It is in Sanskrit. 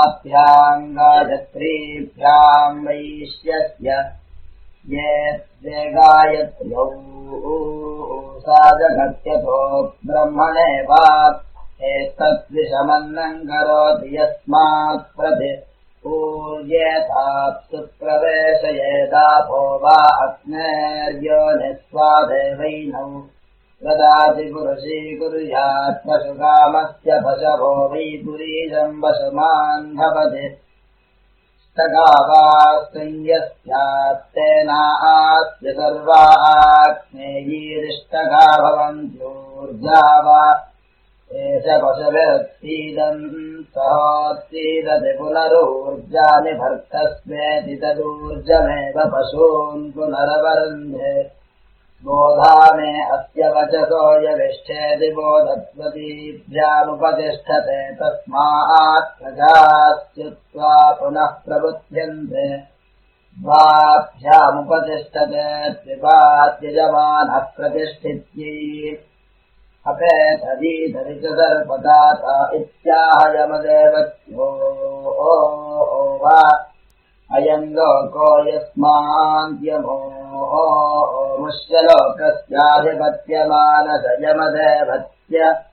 स्वाभ्याम् गायत्रीभ्याम् वैश्यस्य ये गायत्र्यौ सा जगत्यथो ब्रह्मणेवा एतद्विषमन्नम् करोति यस्मात् प्रति पूर्येताप्सु प्रवेशयेदापो वा अग्नेर्योनिस्वादेवैनौ ददाति पुरुषीकुर्यात् पशुकामस्य पशवो वै पुरीशम् वशुमान् भवति स्तगावास्त्रियस्यात्तेनास्य सर्वाग्नेयीरिष्टगा भवन्त्यूर्जा वा एष पशुभिरुत्सीदन् सहोत्सीदति पुनरूर्जानि भर्तस्वेति तदूर्जमेव पशून् पुनरवरुन्धे बोधा मे अस्य वचसो यविष्ठेति बोधत्वतीभ्यामुपतिष्ठते तस्मात् प्रजास्युत्वा पुनः प्रबुध्यन्ते द्वाभ्यामुपतिष्ठते त्रिपात्यजमानः प्रतिष्ठित्यै अपेतदीधरि च सर्पदाता इत्याहयमदेवत्यो वा अयम् लोको यस्मान्त्यमो मुष्यलोकस्याधिपत्यमानस यमदेवत्य